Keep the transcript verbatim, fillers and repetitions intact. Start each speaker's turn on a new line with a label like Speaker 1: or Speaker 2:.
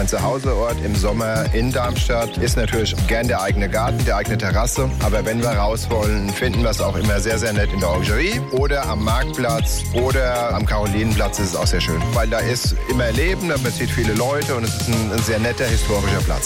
Speaker 1: mein Zuhauseort im Sommer in Darmstadt ist natürlich gern der eigene Garten, der eigene Terrasse. Aber wenn wir raus wollen, finden wir es auch immer sehr, sehr nett in der Orangerie oder am Marktplatz oder am Karolinenplatz ist es auch sehr schön. Weil da ist immer Leben, da man sieht viele Leute und es ist ein, ein sehr netter historischer Platz.